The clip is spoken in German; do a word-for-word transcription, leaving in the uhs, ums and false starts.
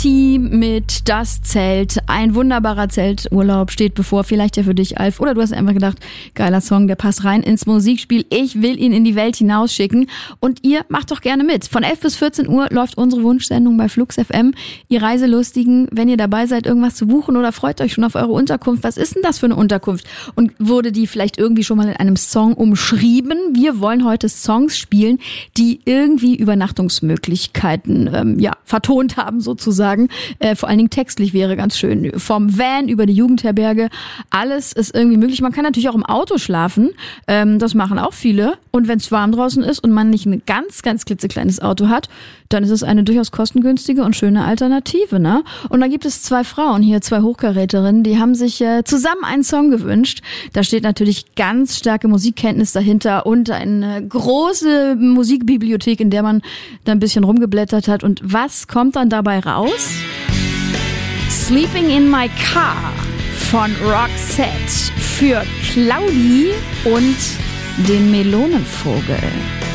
Team mit Das Zelt. Ein wunderbarer Zelturlaub steht bevor. Vielleicht ja für dich, Alf. Oder du hast einfach gedacht, geiler Song, der passt rein ins Musikspiel. Ich will ihn in die Welt hinausschicken. Und ihr macht doch gerne mit. Von elf bis vierzehn Uhr läuft unsere Wunschsendung bei Flux F M. Ihr Reiselustigen, wenn ihr dabei seid, irgendwas zu buchen oder freut euch schon auf eure Unterkunft. Was ist denn das für eine Unterkunft? Und wurde die vielleicht irgendwie schon mal in einem Song umschrieben? Wir wollen heute Songs spielen, die irgendwie Übernachtungsmöglichkeiten ähm, ja vertont haben sozusagen. Äh, vor allen Dingen textlich wäre ganz schön. Vom Van über die Jugendherberge, alles ist irgendwie möglich. Man kann natürlich auch im Auto schlafen. Ähm, das machen auch viele. Und wenn es warm draußen ist und man nicht ein ganz, ganz klitzekleines Auto hat, dann ist es eine durchaus kostengünstige und schöne Alternative, ne? Und da gibt es zwei Frauen hier, zwei Hochkaräterinnen, die haben sich äh, zusammen einen Song gewünscht. Da steht natürlich ganz starke Musikkenntnis dahinter und eine große Musikbibliothek, in der man da ein bisschen rumgeblättert hat. Und was kommt dann dabei raus? Sleeping in My Car von Roxette für Claudi und den Melonenvogel.